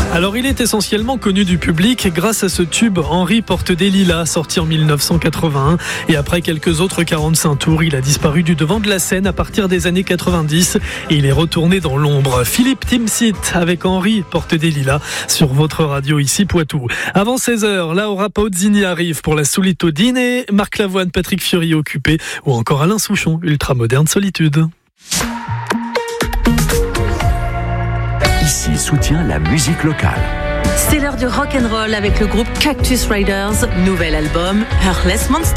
Alors il est essentiellement connu du public grâce à ce tube Henri porte des lilas, sorti en 1981. Et après quelques autres 45 tours, il a disparu du devant de la scène à partir des années 90 et il est retourné dans l'ombre. Philippe Timsit avec Henri porte des lilas sur votre radio ici Poitou. Avant 16h, Laura Pausini arrive pour la Solitudine et Marc Lavoine, Patrick Fiori occupé ou encore Alain Souchon, Ultramoderne Solitude. Ici soutient la musique locale. C'est l'heure du rock'n'roll avec le groupe Cactus Riders, nouvel album Heartless Monster.